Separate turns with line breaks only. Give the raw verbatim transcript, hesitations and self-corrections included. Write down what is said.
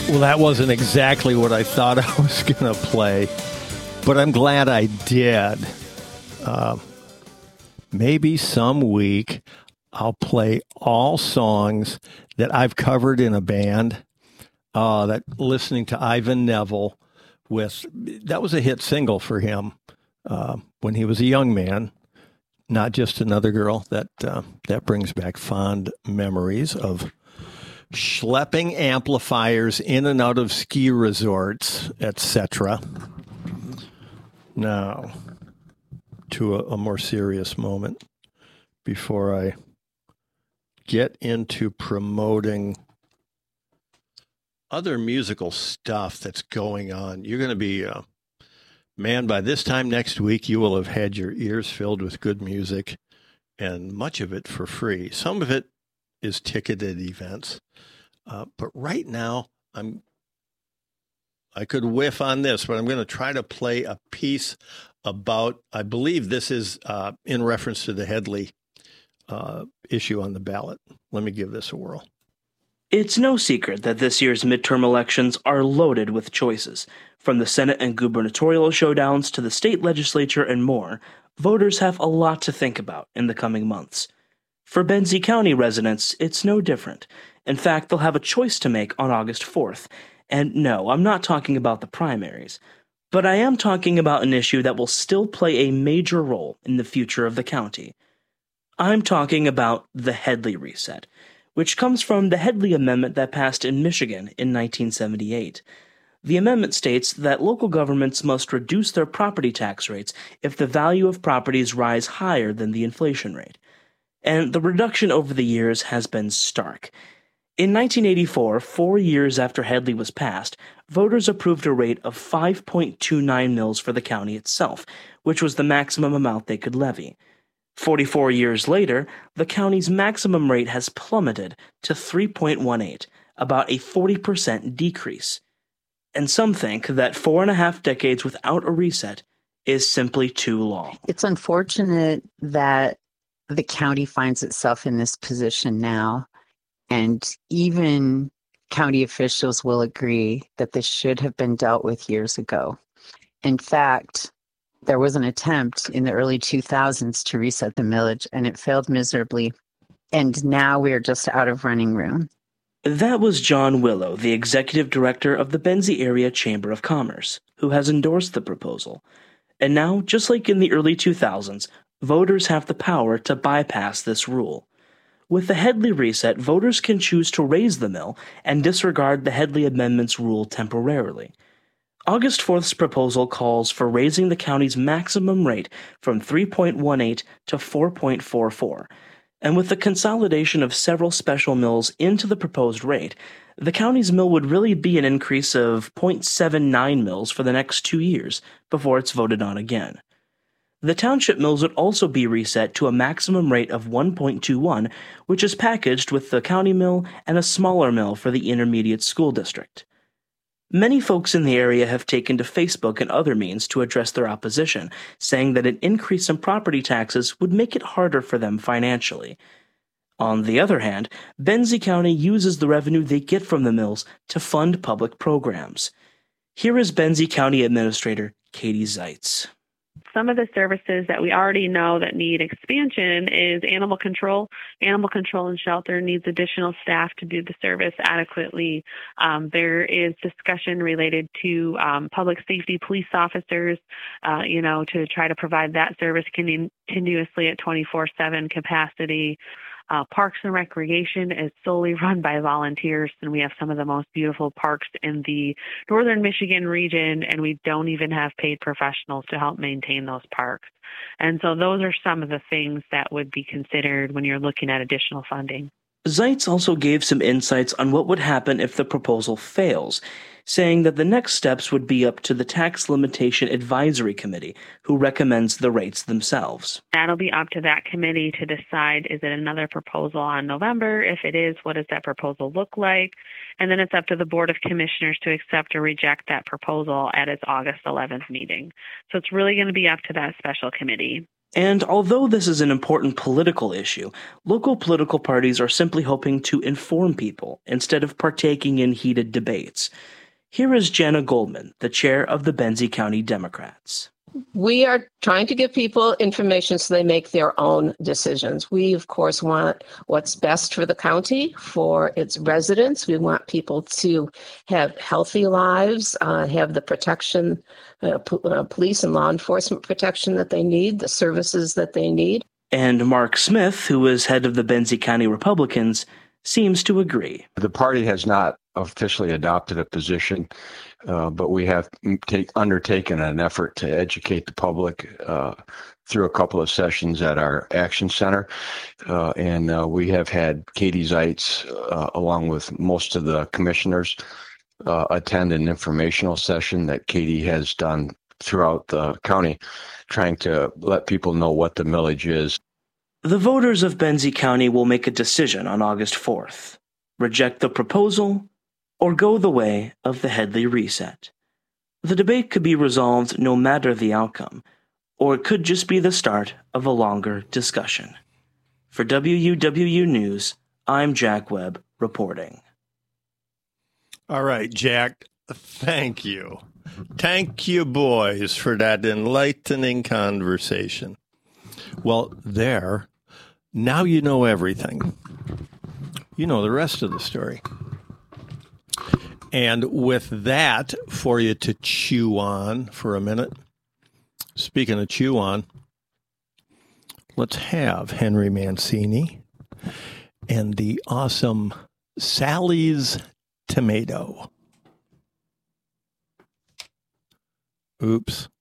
Well, that wasn't exactly what I thought I was going to play, but I'm glad I did. Uh, maybe some week I'll play all songs that I've covered in a band. Uh, that listening to Ivan Neville with, that was a hit single for him uh, when he was a young man. Not Just Another Girl. That uh, that brings back fond memories of schlepping amplifiers in and out of ski resorts, et cetera. Now, to a, a more serious moment before I get into promoting other musical stuff that's going on. You're going to be, uh, man, by this time next week, you will have had your ears filled with good music, and much of it for free. Some of it is ticketed events. Uh, but right now, I'm, I could whiff on this, but I'm going to try to play a piece about, I believe this is uh, in reference to the Headley uh, issue on the ballot. Let me give this a whirl.
It's no secret that this year's midterm elections are loaded with choices. From the Senate and gubernatorial showdowns to the state legislature and more, voters have a lot to think about in the coming months. For Benzie County residents, it's no different. In fact, they'll have a choice to make on August fourth. And no, I'm not talking about the primaries. But I am talking about an issue that will still play a major role in the future of the county. I'm talking about the Headley Reset, which comes from the Headley Amendment that passed in Michigan in nineteen seventy-eight. The amendment states that local governments must reduce their property tax rates if the value of properties rise higher than the inflation rate. And the reduction over the years has been stark. In nineteen eighty-four, four years after Headley was passed, voters approved a rate of five point two nine mils for the county itself, which was the maximum amount they could levy. forty-four years later, the county's maximum rate has plummeted to three point one eight, about a forty percent decrease. And some think that four and a half decades without a reset is simply too long.
It's unfortunate that the county finds itself in this position now, and even county officials will agree that this should have been dealt with years ago. In fact, there was an attempt in the early two thousands to reset the millage, and it failed miserably. And now we are just out of running room.
That was John Willow, the executive director of the Benzie Area Chamber of Commerce, who has endorsed the proposal. And now, just like in the early two thousands, voters have the power to bypass this rule. With the Headley Reset, voters can choose to raise the mill and disregard the Headley Amendment's rule temporarily. August fourth's proposal calls for raising the county's maximum rate from three point one eight to four point four four. And with the consolidation of several special mills into the proposed rate, the county's mill would really be an increase of zero point seven nine mils for the next two years before it's voted on again. The township mills would also be reset to a maximum rate of one point two one, which is packaged with the county mill and a smaller mill for the intermediate school district. Many folks in the area have taken to Facebook and other means to address their opposition, saying that an increase in property taxes would make it harder for them financially. On the other hand, Benzie County uses the revenue they get from the mills to fund public programs. Here is Benzie County Administrator Katie Zeitz.
Some of the services that we already know that need expansion is animal control. Animal control and shelter needs additional staff to do the service adequately. Um, there is discussion related to um, public safety police officers, uh, you know, to try to provide that service continuously at twenty-four seven capacity. Uh, Parks and Recreation is solely run by volunteers, and we have some of the most beautiful parks in the northern Michigan region, and we don't even have paid professionals to help maintain those parks. And so those are some of the things that would be considered when you're looking at additional funding.
Zeitz also gave some insights on what would happen if the proposal fails, saying that the next steps would be up to the Tax Limitation Advisory Committee, who recommends the rates themselves.
That'll be up to that committee to decide, is it another proposal on November? If it is, what does that proposal look like? And then it's up to the Board of Commissioners to accept or reject that proposal at its August eleventh meeting. So it's really going to be up to that special committee.
And although this is an important political issue, local political parties are simply hoping to inform people instead of partaking in heated debates. Here is Jana Goldman, the chair of the Benzie County Democrats.
We are trying to give people information so they make their own decisions. We, of course, want what's best for the county, for its residents. We want people to have healthy lives, uh, have the protection, uh, p- uh, police and law enforcement protection that they need, the services that they need.
And Mark Smith, who is head of the Benzie County Republicans, seems to agree.
The party has not officially adopted a position, uh, but we have take, undertaken an effort to educate the public uh, through a couple of sessions at our Action Center. Uh, and uh, we have had Katie Zeitz, uh, along with most of the commissioners, uh, attend an informational session that Katie has done throughout the county, trying to let people know what the millage is.
The voters of Benzie County will make a decision on August fourth. Reject the proposal or go the way of the Headley reset. The debate could be resolved no matter the outcome, or it could just be the start of a longer discussion. For W U W U News, I'm Jack Webb reporting.
All right, Jack, thank you. Thank you, boys, for that enlightening conversation. Well, there, now you know everything. You know the rest of the story. And with that for you to chew on for a minute, speaking of chew on, let's have Henry Mancini and the awesome Sally's Tomato. Oops.